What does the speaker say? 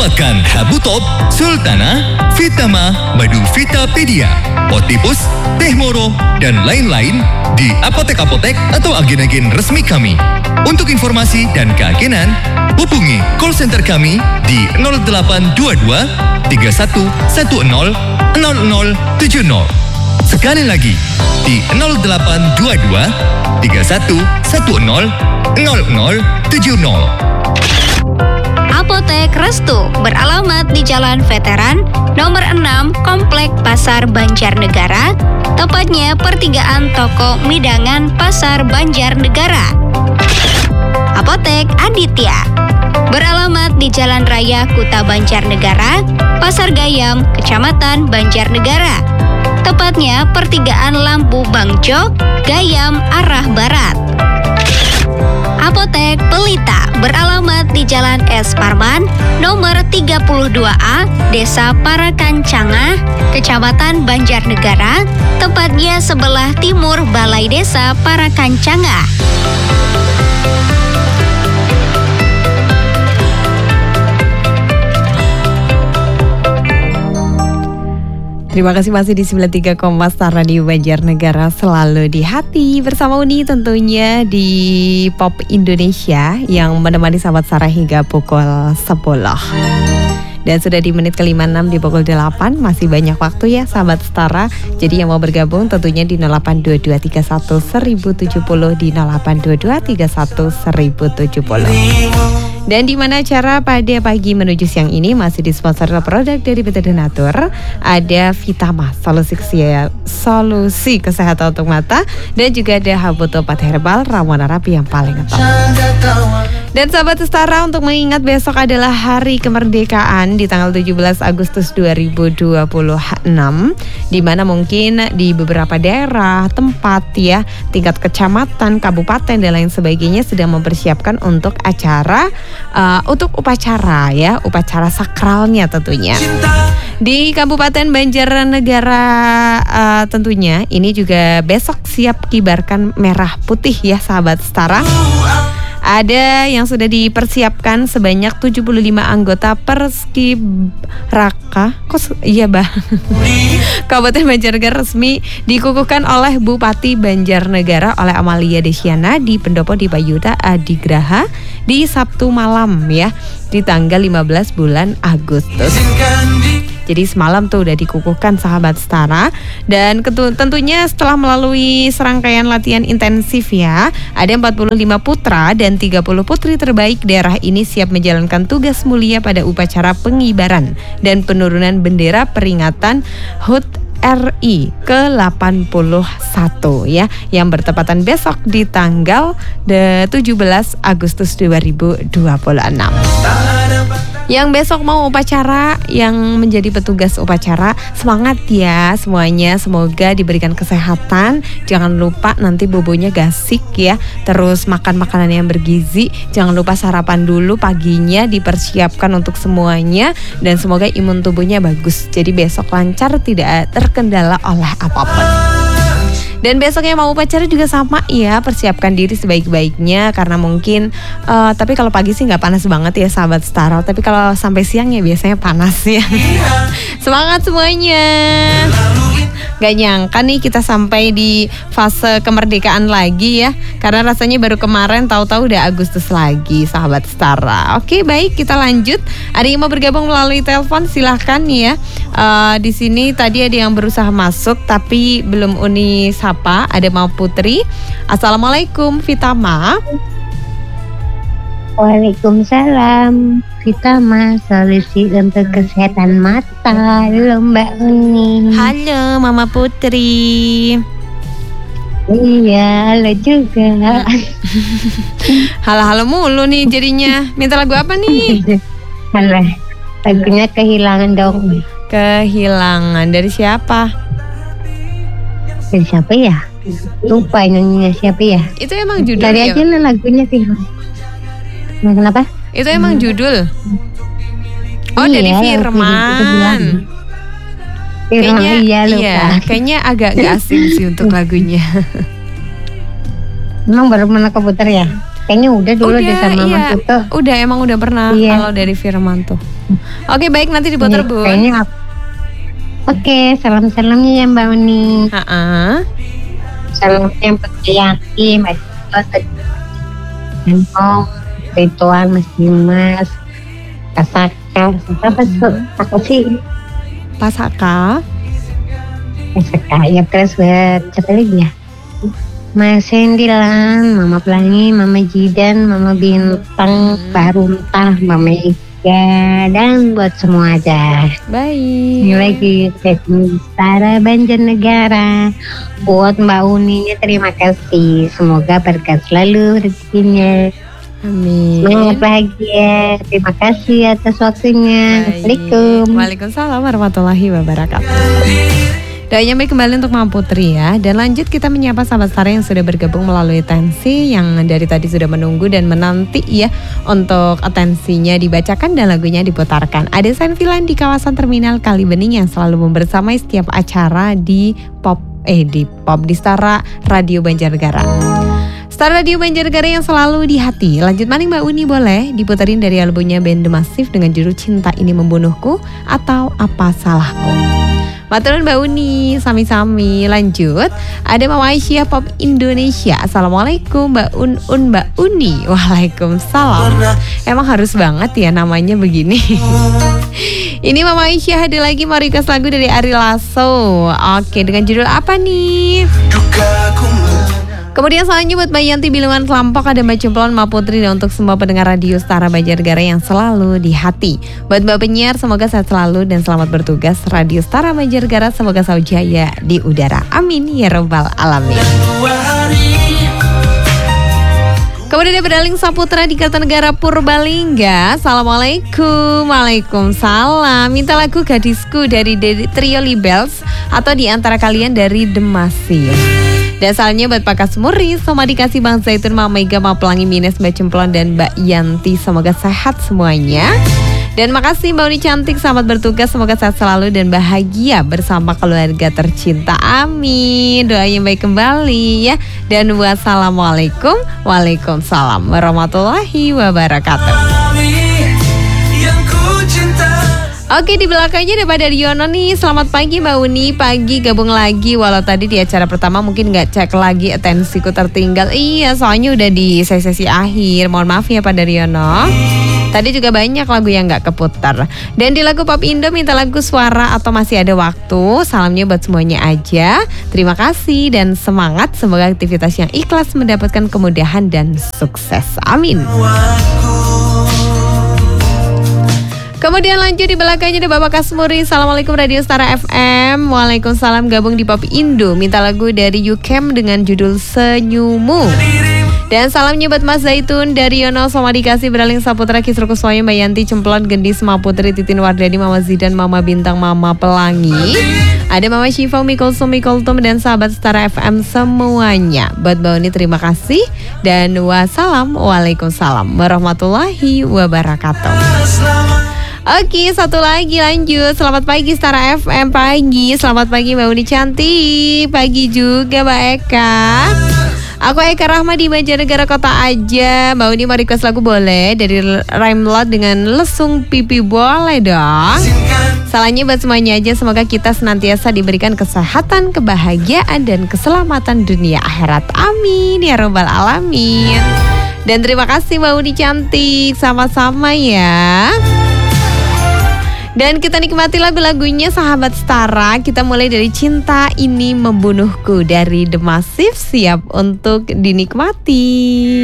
Makan Habu Top, Sultana, Vitama, Madu Vitapedia, Otipus, Teh Moro, dan lain-lain di apotek-apotek atau agen-agen resmi kami. Untuk informasi dan keagenan, hubungi call center kami di 0822 3110 0070. Sekali lagi di 0822 3110 0070. Apotek Restu beralamat di Jalan Veteran nomor 6 Komplek Pasar Banjarnegara, tepatnya pertigaan Toko Midangan Pasar Banjarnegara. Apotek Aditya beralamat di Jalan Raya Kuta Banjarnegara, Pasar Gayam, Kecamatan Banjarnegara, tepatnya pertigaan Lampu Bangjo, Gayam arah barat. Apotek Pelita beralamat di Jalan S. Parman nomor 32A, Desa Parakancanga, Kecamatan Banjarnegara, tepatnya sebelah timur Balai Desa Parakancanga. Terima kasih masih di 93 Star Radio Banjarnegara, selalu di hati bersama Uni tentunya di Pop Indonesia yang menemani sahabat Sarah hingga pukul 10. Dan sudah di menit ke-56 di pukul 8, masih banyak waktu ya sahabat Setara. Jadi yang mau bergabung tentunya di 0822311070 di 0822311070. Dan di mana cara pada pagi menuju siang ini masih disponsori produk dari PT Donatur. Ada Vitama, solusi kesehatan untuk mata, dan juga ada Habu Topat Herbal, ramuan Arabi yang paling ngetop. Dan sahabat Setara, untuk mengingat besok adalah hari kemerdekaan di tanggal 17 Agustus 2026, di mana mungkin di beberapa daerah, tempat ya, tingkat kecamatan, kabupaten dan lain sebagainya sedang mempersiapkan untuk acara untuk upacara ya, upacara sakralnya tentunya. Di Kabupaten Banjarnegara tentunya ini juga besok siap kibarkan merah putih ya sahabat Setara. Ada yang sudah dipersiapkan sebanyak 75 anggota Perskibraka. Kabupaten Banjarnegara resmi dikukuhkan oleh Bupati Banjarnegara oleh Amalia Desiana di Pendopo di Payuda Adigraha di Sabtu malam ya, di tanggal 15 bulan Agustus. Jadi semalam tuh udah dikukuhkan sahabat Setara. Dan tentunya setelah melalui serangkaian latihan intensif ya, ada 45 putra dan 30 putri terbaik daerah ini siap menjalankan tugas mulia pada upacara pengibaran dan penurunan bendera peringatan HUT RI ke-81 ya, yang bertepatan besok di tanggal 17 Agustus 2026. Yang besok mau upacara, yang menjadi petugas upacara, semangat ya semuanya, semoga diberikan kesehatan. Jangan lupa nanti bobonya gasik ya, terus makan makanan yang bergizi. Jangan lupa sarapan dulu paginya, dipersiapkan untuk semuanya, dan semoga imun tubuhnya bagus. Jadi besok lancar, tidak terkendala oleh apapun. Dan besoknya mau upacara juga sama ya, persiapkan diri sebaik-baiknya karena mungkin tapi kalau pagi sih nggak panas banget ya sahabat Setara, tapi kalau sampai siang ya biasanya panas ya. Semangat semuanya. Gak nyangka nih kita sampai di fase kemerdekaan lagi ya, karena rasanya baru kemarin tahu-tahu udah Agustus lagi sahabat Setara. Oke baik, kita lanjut. Ada yang mau bergabung melalui telepon silahkan nih ya. Di sini tadi ada yang berusaha masuk tapi belum Uni sapa. Ada Mau Putri. Assalamualaikum Vitama. Waalaikumsalam. Vitama, solusi untuk kesehatan mata. Halo Mbak Uni. Halo Mama Putri. Iya, halo juga. Halo-halo mulu nih jadinya. Minta lagu apa nih? Halo, lagunya Kehilangan dong. Kehilangan dari siapa? Dari siapa ya? Lupa nyanyinya siapa ya? Itu emang judul dari ya? Aja lah lagunya sih. Kenapa? Itu emang judul. Oh iya, dari Firman. Kayaknya iya, lupa. Iya, kayaknya agak gak asing sih untuk lagunya. Emang baru pernah keputar ya? Kayaknya udah dulu deh sama Mas Tuto. Udah, emang udah pernah kalau dari Firman tuh. Oke, baik, nanti diputar, Nih, Bun. kayaknya Oke, salam-salamnya ya Mbak Uni. Salamnya Mbak Yati, Mbak Joko, Rituan, Mas Dimas, Kasaka, apa sih? Pasaka. Kasaka, ya terus buat siapa lagi ya? Mas Hendilan, Mama Pelangi, Mama Jidan, Mama Bintang, Mbak Runtah, Mama Ika, dan buat semua aja. Baik. Ini lagi Tara Banjarnegara. Buat Mbak Uninya terima kasih. Semoga berkah selalu rezekinya. Amin. Semangat bahagia. Terima kasih atas waktunya. Assalamualaikum. Waalaikumsalam warahmatullahi wabarakatuh. Doanya baik kembali untuk Mama Putri ya. Dan lanjut kita menyapa sahabat Stara yang sudah bergabung melalui tensi, yang dari tadi sudah menunggu dan menanti ya untuk atensinya dibacakan dan lagunya diputarkan. Ada Senfilan di kawasan Terminal Kalibening yang selalu membersamai setiap acara di di Stara Radio Banjarnegara. Stara Radio Banjarnegara yang selalu di hati. Lanjut maning Mbak Uni, boleh diputerin dari albumnya band The Massive dengan judul Cinta Ini Membunuhku atau Apa Salahku. Maturun Mbak Uni, sami-sami. Lanjut, ada Mama Aisyah Pop Indonesia. Assalamualaikum Mbak Mbak Uni. Waalaikumsalam. Emang harus banget ya namanya begini. Ini Mama Aisyah ada lagi mau request lagu dari Ari Lasso. Oke, dengan judul apa nih? Kemudian selanjutnya buat Mbak Yanti Bilungan Kelampok, ada Mbak Cemplon, Mbak Putri, dan untuk semua pendengar radio Stara Banjarnegara yang selalu di hati. Buat Mbak Penyiar, semoga sehat selalu dan selamat bertugas. Radio Stara Banjarnegara semoga selalu jaya di udara. Amin ya robbal alamin. Kemudian ada Berdaling Saputra di Kertanegara Purbalingga. Assalamualaikum. Waalaikumsalam. Minta lagu Gadisku dari Trio Libels atau di antara kalian dari The Massive. Dan salamnya buat Pak Kasmuri, sama dikasih Bang Zaitun, Mama Mega, Mama Pelangi, Mines, Mbak Cemplon, dan Mbak Yanti. Semoga sehat semuanya. Dan makasih Mbak Uni cantik, selamat bertugas, semoga sehat selalu dan bahagia bersama keluarga tercinta. Amin. Doanya baik kembali ya. Dan wassalamualaikum, waalaikumsalam warahmatullahi wabarakatuh. Oke, di belakangnya ada Pak Daryono nih. Selamat pagi Mbak Uni, pagi gabung lagi. Walau tadi di acara pertama mungkin gak cek lagi, atensiku tertinggal. Iya, soalnya udah di sesi akhir. Mohon maaf ya Pak Daryono. Tadi juga banyak lagu yang gak keputar. Dan di lagu Pop Indo minta lagu Suara atau Masih Ada Waktu. Salamnya buat semuanya aja. Terima kasih dan semangat. Semoga aktivitas yang ikhlas mendapatkan kemudahan dan sukses. Amin. Kemudian lanjut di belakangnya ada Bapak Kasmuri. Assalamualaikum Radio Stara FM. Waalaikumsalam, gabung di Pop Indo. Minta lagu dari Yukem dengan judul Senyummu. Dan salamnya buat Mas Zaitun, Daryono, sama dikasih Berdaling Saputra, Kisru Kuswaya, Mbak Yanti, Cemplon, Gendis, Mama Putri, Titin Wardani, Mama Zidan, Mama Bintang, Mama Pelangi. Ada Mama Syifa, Mikulsum, dan sahabat Stara FM semuanya. Buat Mbak Uni terima kasih. Dan wassalam, waalaikumsalam warahmatullahi wabarakatuh. Oke, satu lagi lanjut. Selamat pagi Stara FM, pagi. Selamat pagi Mbak Uni cantik. Pagi juga Mbak Eka. Aku Eka Rahma di Banjarnegara Kota aja. Mbak Uni mau request lagu boleh dari Raimlot dengan Lesung Pipi, boleh dong. Salahnya buat semuanya aja. Semoga kita senantiasa diberikan kesehatan, kebahagiaan, dan keselamatan dunia akhirat. Amin ya robbal alamin. Dan terima kasih Mbak Uni cantik. Sama-sama ya. Dan kita nikmati lagu-lagunya sahabat Stara. Kita mulai dari Cinta Ini Membunuhku dari The Massive, siap untuk dinikmati.